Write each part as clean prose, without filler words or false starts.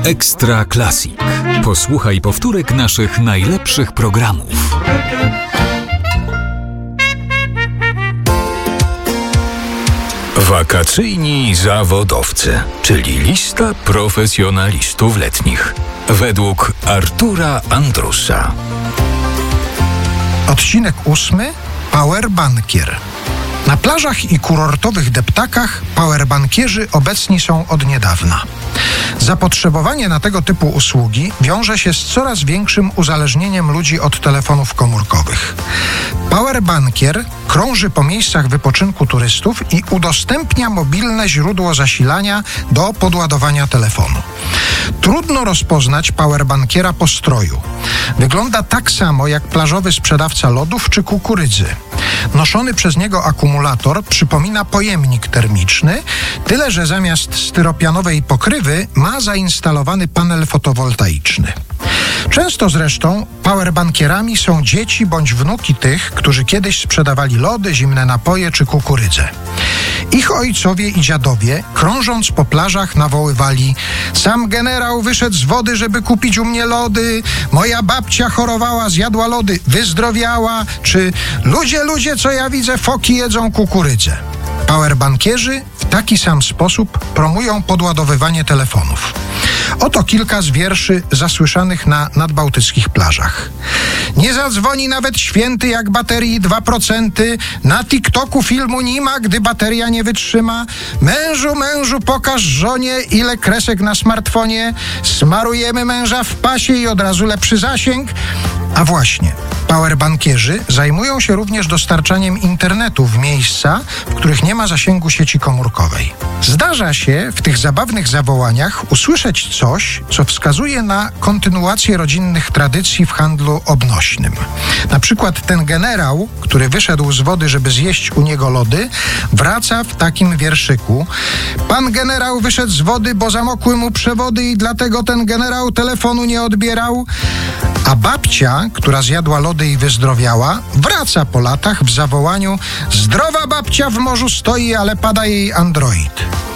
Ekstra Classic. Posłuchaj powtórek naszych najlepszych programów. Wakacyjni zawodowcy, czyli lista profesjonalistów letnich. Według Artura Andrusa. Odcinek 8. Powerbankier. Na plażach i kurortowych deptakach powerbankierzy obecni są od niedawna. Zapotrzebowanie na tego typu usługi wiąże się z coraz większym uzależnieniem ludzi od telefonów komórkowych. Powerbankier krąży po miejscach wypoczynku turystów i udostępnia mobilne źródło zasilania do podładowania telefonu. Trudno rozpoznać powerbankiera po stroju. Wygląda tak samo jak plażowy sprzedawca lodów czy kukurydzy. Noszony przez niego akumulator przypomina pojemnik termiczny, tyle że zamiast styropianowej pokrywy ma zainstalowany panel fotowoltaiczny. Często zresztą powerbankierami są dzieci bądź wnuki tych, którzy kiedyś sprzedawali lody, zimne napoje czy kukurydzę. Ich ojcowie i dziadowie, krążąc po plażach, nawoływali: sam generał wyszedł z wody, żeby kupić u mnie lody, moja babcia chorowała, zjadła lody, wyzdrowiała, czy ludzie, co ja widzę, foki jedzą kukurydzę. Powerbankierzy w taki sam sposób promują podładowywanie telefonów. Oto kilka z wierszy zasłyszanych na nadbałtyckich plażach. Nie zadzwoni nawet święty, jak baterii 2%, na TikToku filmu nie ma, gdy bateria nie wytrzyma. Mężu, pokaż żonie, ile kresek na smartfonie. Smarujemy męża w pasie i od razu lepszy zasięg. A właśnie, powerbankierzy zajmują się również dostarczaniem internetu w miejsca, w których nie ma zasięgu sieci komórkowej. Zdarza się w tych zabawnych zawołaniach usłyszeć coś, co wskazuje na kontynuację rodzinnych tradycji w handlu obnośnym. Na przykład ten generał, który wyszedł z wody, żeby zjeść u niego lody, wraca w takim wierszyku: pan generał wyszedł z wody, bo zamokły mu przewody i dlatego ten generał telefonu nie odbierał. A babcia, która zjadła lody i wyzdrowiała, wraca po latach w zawołaniu: zdrowa babcia w morzu stoi, ale pada jej Android.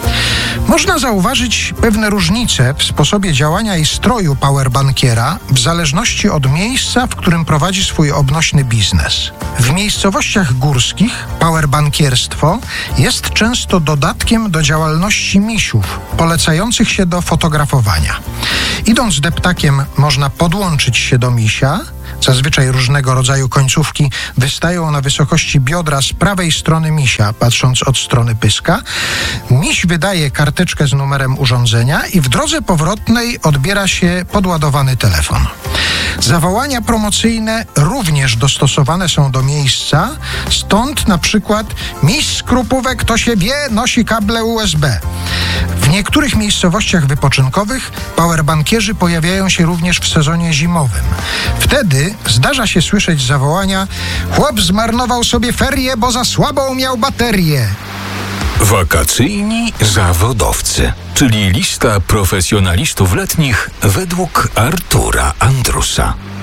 Można zauważyć pewne różnice w sposobie działania i stroju powerbankiera w zależności od miejsca, w którym prowadzi swój obnośny biznes. W miejscowościach górskich powerbankierstwo jest często dodatkiem do działalności misiów, polecających się do fotografowania. Idąc deptakiem można podłączyć się do misia. Zazwyczaj różnego rodzaju końcówki wystają na wysokości biodra z prawej strony misia, patrząc od strony pyska. Miś wydaje karteczkę z numerem urządzenia i w drodze powrotnej odbiera się podładowany telefon. Zawołania promocyjne również dostosowane są do miejsca, stąd na przykład miś z Krupówek, to się wie, nosi kable USB. W niektórych miejscowościach wypoczynkowych powerbankierzy pojawiają się również w sezonie zimowym. Wtedy zdarza się słyszeć zawołania: chłop zmarnował sobie ferie, bo za słabą miał baterię. Wakacyjni zawodowcy, czyli lista profesjonalistów letnich według Artura Andrusa.